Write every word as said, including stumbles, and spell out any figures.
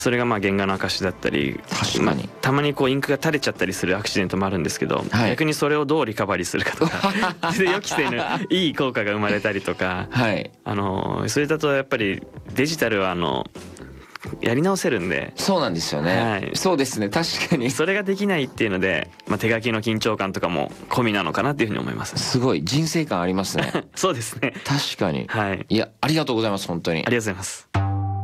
それがまあ原画の証だったり、 確かに、 まあ、たまにこうインクが垂れちゃったりするアクシデントもあるんですけど、 はい、 逆にそれをどうリカバリーするかとかで予期せぬいい効果が生まれたりとか、はい、あのそれだとやっぱりデジタルはあのやり直せるんで。 そうなんですよね、はい、そうですね、確かにそれができないっていうので、まあ、手書きの緊張感とかも込みなのかなっていうふうに思います、ね、 すごい人生感ありますねそうですね、 確かに、はい、いやありがとうございます。本当にありがとうございます。